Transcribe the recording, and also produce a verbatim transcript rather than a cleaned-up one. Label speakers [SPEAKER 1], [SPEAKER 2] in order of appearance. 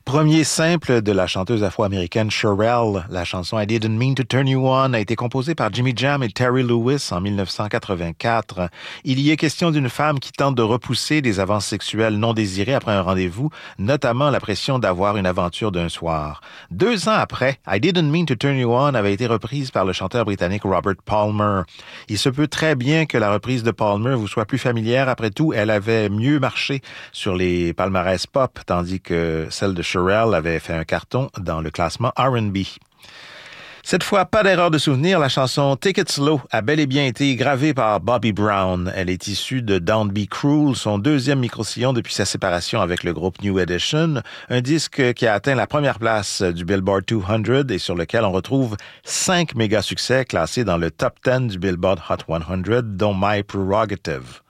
[SPEAKER 1] Premier simple de la chanteuse afro-américaine Cherrelle, la chanson I Didn't Mean to Turn You On a été composée par Jimmy Jam et Terry Lewis en dix-neuf cent quatre-vingt-quatre. Il y est question d'une femme qui tente de repousser des avances sexuelles non désirées après un rendez-vous, notamment la pression d'avoir une aventure d'un soir. Deux ans après, I Didn't Mean to Turn You On avait été reprise par le chanteur britannique Robert Palmer. Il se peut très bien que la reprise de Palmer vous soit plus familière. Après tout, elle avait mieux marché sur les palmarès pop, tandis que celle de Cherrelle avait fait un carton dans le classement R and B. Cette fois, pas d'erreur de souvenir, la chanson Take It Slow a bel et bien été gravée par Bobby Brown. Elle est issue de Don't Be Cruel, son deuxième micro-sillon depuis sa séparation avec le groupe New Edition, un disque qui a atteint la première place du Billboard deux cents et sur lequel on retrouve cinq méga succès classés dans le top dix du Billboard Hot cent, dont My Prerogative.